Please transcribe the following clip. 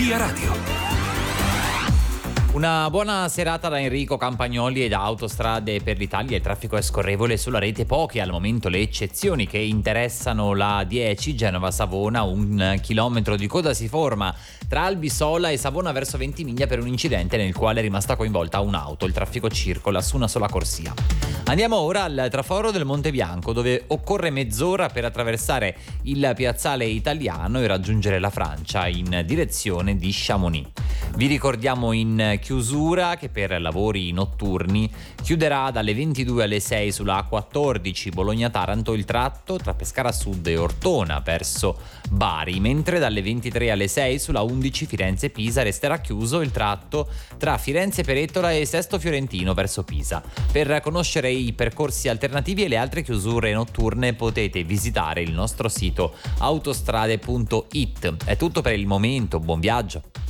Via Radio. Una buona serata da Enrico Campagnoli e da Autostrade per l'Italia. Il traffico è scorrevole sulla rete, poche al momento le eccezioni che interessano la 10 Genova-Savona. Un chilometro di coda si forma tra Albisola e Savona verso Ventimiglia per un incidente nel quale è rimasta coinvolta un'auto. Il traffico circola su una sola corsia. Andiamo ora al traforo del Monte Bianco, dove occorre mezz'ora per attraversare il piazzale Italiano e raggiungere la Francia in direzione di Chamonix. Vi ricordiamo in chiusura che per lavori notturni chiuderà dalle 22 alle 6 sulla A14 Bologna-Taranto il tratto tra Pescara Sud e Ortona verso Bari, mentre dalle 23 alle 6 sulla 11 Firenze-Pisa resterà chiuso il tratto tra Firenze-Perettola e Sesto Fiorentino verso Pisa. Per conoscere i percorsi alternativi e le altre chiusure notturne potete visitare il nostro sito autostrade.it. È tutto per il momento, buon viaggio!